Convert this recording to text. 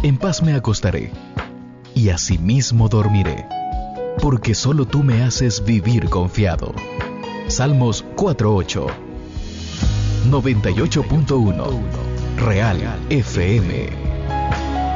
En paz me acostaré, y asimismo dormiré, porque solo tú me haces vivir confiado. Salmos 4:8. 98.1 Real FM.